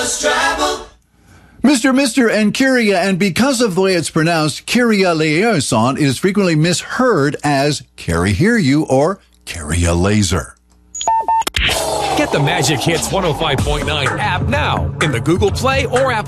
Mr. and Kyria, and because of the way it's pronounced, Kyria Liaison is frequently misheard as Carrie Hear You or Kyria Laser. Get the Magic Hits 105.9 app now in the Google Play or Apple